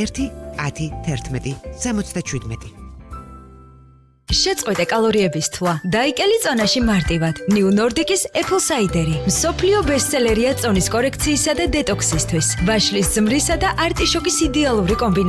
21 10 11 77. შეწყვეტე კალორიების თვა. დაიკელი წონაში მარტივად. New Nordic-ის Apple Cider-ი. მსოფლიო ბესტსელერია წონის კორექციისა და დეტოქსისთვის. ვაშლის ზმრისა და არტიშოკის იდეალური კომბინაცია.